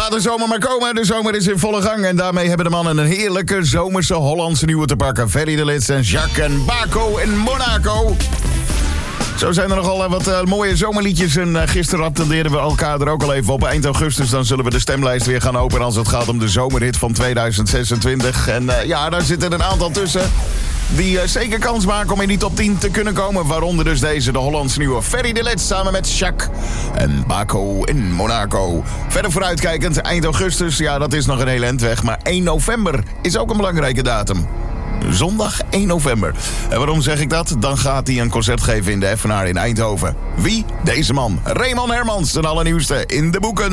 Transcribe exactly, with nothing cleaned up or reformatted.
Laat de zomer maar komen. De zomer is in volle gang. En daarmee hebben de mannen een heerlijke zomerse Hollandse nieuwe te pakken. Ferry de Lits en Jacques en Baco in Monaco. Zo zijn er nogal wat uh, mooie zomerliedjes. En uh, gisteren attendeerden we elkaar er ook al even op. Eind augustus dan zullen we de stemlijst weer gaan openen als het gaat om de zomerhit van tweeduizend zesentwintig. En uh, ja, daar zitten een aantal tussen die uh, zeker kans maken om in die top tien te kunnen komen. Waaronder dus deze, de Hollandse nieuwe Ferry de Lits samen met Jacques en Baco in Monaco. Verder vooruitkijkend, eind augustus, ja, dat is nog een hele eind weg. Maar één november is ook een belangrijke datum. Zondag één november. En waarom zeg ik dat? Dan gaat hij een concert geven in de Effenaar in Eindhoven. Wie? Deze man. Raymond Hermans, de allernieuwste in de boeken.